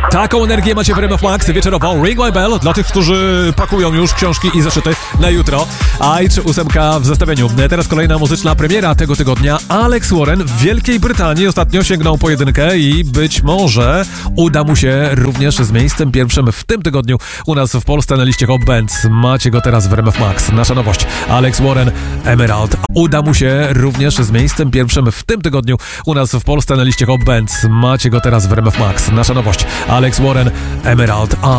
Taką energię macie w RMF Max wieczorową. Ring My Bell dla tych, którzy pakują już książki i zeszyty na jutro. Czy 8 w zestawieniu. Teraz kolejna muzyczna premiera tego tygodnia. Alex Warren w Wielkiej Brytanii ostatnio sięgnął po jedynkę i być może uda mu się również z miejscem pierwszym w tym tygodniu u nas w Polsce na liście Hot Bands. Macie go teraz w RMF Max. Nasza nowość. Alex Warren, Emerald. Uda mu się również z miejscem pierwszym w tym tygodniu u nas w Polsce na liście Hot Bands. Macie go teraz w RMF Max. Nasza nowość. Alex Warren, Emerald.